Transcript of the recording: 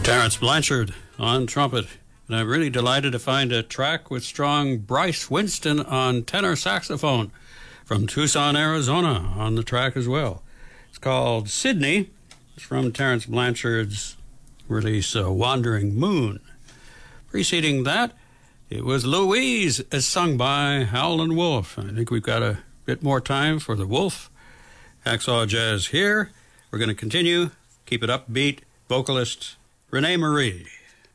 Terence Blanchard on trumpet. And I'm really delighted to find a track with strong Bryce Winston on tenor saxophone from Tucson, Arizona on the track as well. It's called Sydney. It's from Terence Blanchard's release Wandering Moon. Preceding that, it was Louise, as sung by Howlin' Wolf. I think we've got a bit more time for the Wolf. Hacksaw Jazz here. We're going to continue. Keep it upbeat. Vocalist Renee Marie.